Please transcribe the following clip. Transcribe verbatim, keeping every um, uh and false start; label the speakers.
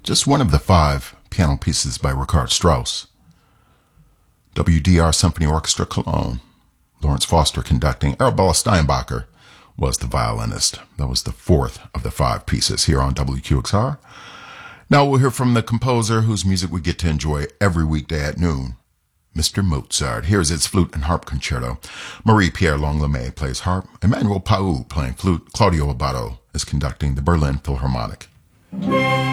Speaker 1: just one of the five piano pieces by Richard Strauss. W D R Symphony Orchestra Cologne, Lawrence Foster conducting. Arabella Steinbacher was the violinist. That was the fourth of the five pieces here on W Q X R. Now we'll hear from the composer whose music we get to enjoy every weekday at noon, Mister Mozart. Here's its flute and harp concerto. Marie-Pierre Longlame plays harp. Emmanuel Pau playing flute. Claudio Abbado is conducting the Berlin Philharmonic.